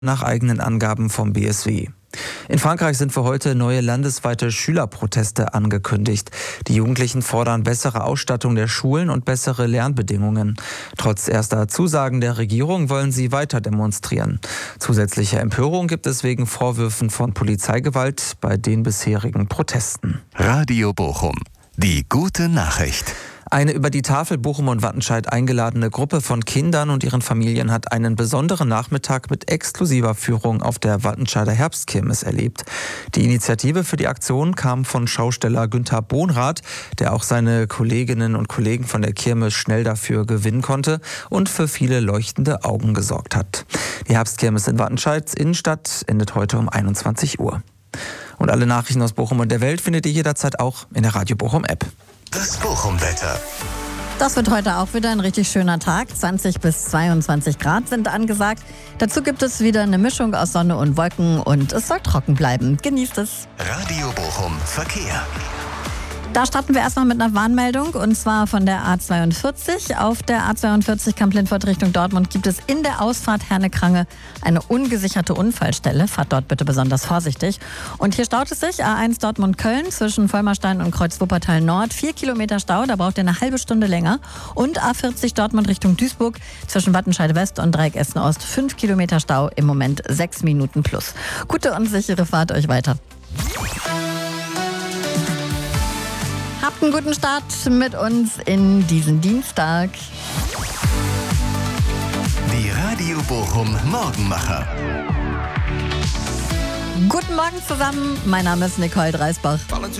nach eigenen Angaben vom BSW. In Frankreich sind für heute neue landesweite Schülerproteste angekündigt. Die Jugendlichen fordern bessere Ausstattung der Schulen und bessere Lernbedingungen. Trotz erster Zusagen der Regierung wollen sie weiter demonstrieren. Zusätzliche Empörung gibt es wegen Vorwürfen von Polizeigewalt bei den bisherigen Protesten. Radio Bochum. Die gute Nachricht. Eine über die Tafel Bochum und Wattenscheid eingeladene Gruppe von Kindern und ihren Familien hat einen besonderen Nachmittag mit exklusiver Führung auf der Wattenscheider Herbstkirmes erlebt. Die Initiative für die Aktion kam von Schausteller Günther Bohnrath, der auch seine Kolleginnen und Kollegen von der Kirmes schnell dafür gewinnen konnte und für viele leuchtende Augen gesorgt hat. Die Herbstkirmes in Wattenscheids Innenstadt endet heute um 21 Uhr. Und alle Nachrichten aus Bochum und der Welt findet ihr jederzeit auch in der Radio Bochum App. Das Bochum-Wetter. Das wird heute auch wieder ein richtig schöner Tag. 20 bis 22 Grad sind angesagt. Dazu gibt es wieder eine Mischung aus Sonne und Wolken und es soll trocken bleiben. Genießt es. Radio Bochum Verkehr. Da starten wir erstmal mit einer Warnmeldung und zwar von der A42. Auf der A42 Kamp-Lintfort Richtung Dortmund gibt es in der Ausfahrt Herne-Krange eine ungesicherte Unfallstelle. Fahrt dort bitte besonders vorsichtig. Und hier staut es sich. A1 Dortmund-Köln zwischen Vollmerstein und Kreuz-Wuppertal Nord. 4 Kilometer Stau, da braucht ihr eine halbe Stunde länger. Und A40 Dortmund Richtung Duisburg zwischen Wattenscheid West und Dreieck Essen Ost. 5 Kilometer Stau, im Moment 6 Minuten plus. Gute und sichere Fahrt euch weiter. Habt einen guten Start mit uns in diesen Dienstag. Die Radio Bochum Morgenmacher. Guten Morgen zusammen, mein Name ist Nicole Dreisbach.